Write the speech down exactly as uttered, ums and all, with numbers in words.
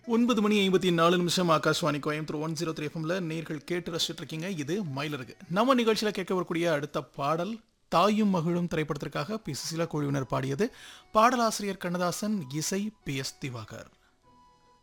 ஒன்பது மணி ஐம்பத்தி நாலு நிமிஷம் Akashvani Coimbatore one zero three எஃப்எம்ல நேர்கள் கேட்டு ரசிச்சுட்டு இருக்கீங்க. இது மயிலருக்கு. நம்ம நிகழ்ச்சியில் கேட்க வரக்கூடிய அடுத்த பாடல் தாயும் மகிழும் திரைப்படத்திற்காக பி சுசீலா குழுவினர் பாடியது. பாடலாசிரியர் கண்ணதாசன், இசை பி எஸ் திவாகர்.